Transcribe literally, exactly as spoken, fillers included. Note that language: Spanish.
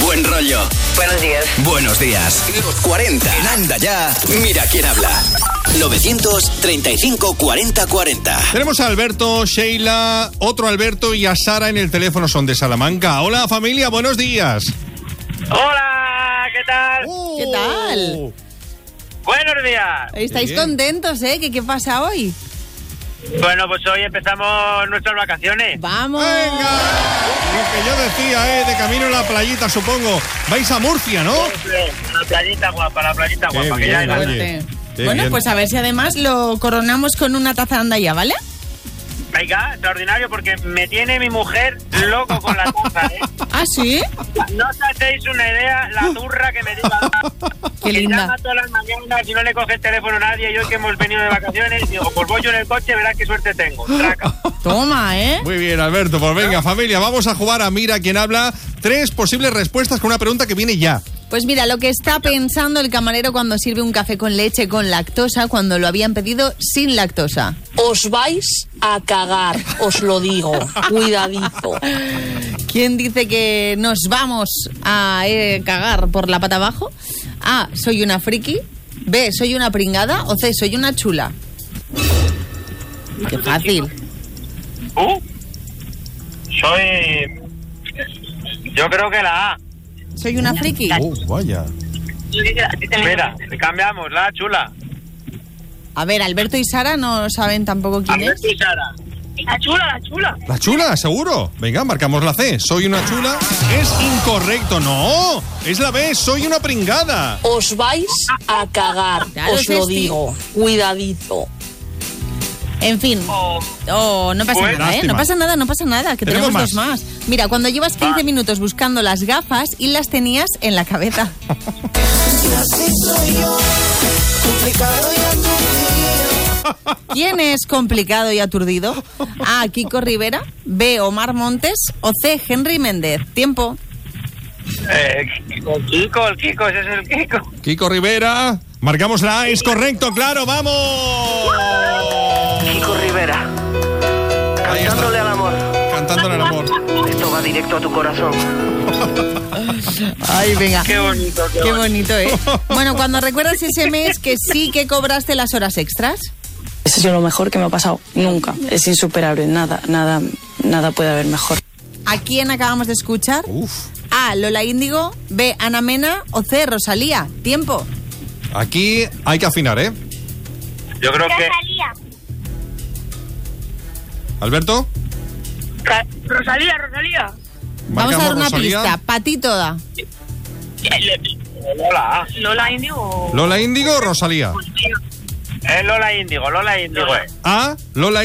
Buen rollo. Buenos días. Buenos días. Los cuarenta. En Anda Ya. Mira quién habla. novecientos treinta y cinco cuarenta cuarenta. Tenemos a Alberto, Sheila, otro Alberto y a Sara en el teléfono. Son de Salamanca. Hola, familia. Buenos días. Hola, ¿qué tal? Uh, ¿Qué tal? Buenos días. ¿Estáis Bien. contentos, eh? ¿Qué, ¿Qué pasa hoy? Bueno, pues hoy empezamos nuestras vacaciones. ¡Vamos! ¡Venga! Lo que yo decía, ¿eh? De camino a la playita, supongo. Vais a Murcia, ¿no? La playita guapa, la playita Qué guapa. Que bien, ya hay la- oye. Qué Bueno, bien. pues a ver si además lo coronamos con una taza de Anda Ya, ¿vale? Venga, extraordinario, porque me tiene mi mujer loco con la taza, ¿eh? ¿Ah, sí? No os hacéis una idea la turra que me diga. Qué Que linda. llama todas las mañanas y no le coge el teléfono a nadie. Y hoy que hemos venido de vacaciones, digo, pues voy yo en el coche, verás qué suerte tengo. Traca. Toma, ¿eh? Muy bien, Alberto. Pues venga, familia, vamos a jugar a Mira quién habla. Tres posibles respuestas con una pregunta que viene ya. Pues mira, lo que está pensando el camarero cuando sirve un café con leche con lactosa cuando lo habían pedido sin lactosa. Os vais a cagar, os lo digo. Cuidadito. ¿Quién dice que nos vamos a eh, cagar por la pata abajo? A, soy una friki. B, soy una pringada. O C, soy una chula. Qué fácil. Uh, soy... Yo creo que la A. Soy una friki. Oh, vaya. Mira, cambiamos, la chula. A ver, Alberto y Sara no saben tampoco quién es. Alberto y Sara. La chula, la chula. ¿La chula, seguro? Venga, marcamos la C. Soy una chula. Es incorrecto. No, es la B. Soy una pringada. Os vais a cagar, Claro, os lo Cesti. digo. Cuidadito. En fin. Oh, no pasa Pues, nada, ¿eh? lástima. No pasa nada, no pasa nada, que Tenemos tenemos, dos más. Mira, cuando llevas quince minutos buscando las gafas y las tenías en la cabeza. ¿Quién es complicado y aturdido? A, Kiko Rivera. B, Omar Montes. O C, Henry Méndez. Tiempo. Eh, el Kiko, el Kiko, ese es el Kiko. Kiko Rivera. Marcamos la A. Es correcto, claro, vamos. Kiko Rivera. Ahí está. Cantándole al amor. Cantándole al amor. Esto va directo a tu corazón. Ay, venga. Qué bonito, qué, Qué bonito. bonito, ¿eh? Bueno, cuando recuerdas ese mes que sí que cobraste las horas extras. Eso es lo mejor que me ha pasado. Nunca. Es insuperable. Nada, nada, nada puede haber mejor. ¿A quién acabamos de escuchar? Uf. A, Lola Índigo. B, Ana Mena. O C, Rosalía. Tiempo. Aquí hay que afinar, ¿eh? Yo creo que... Alberto. Rosalía, Rosalía. Vamos a Marcamos dar una Rosalía. pista. Patito da. Lola. Lola Indio. Lola Índigo o Rosalía. Es Lola Índigo, Lola Índigo. eh. A, Lola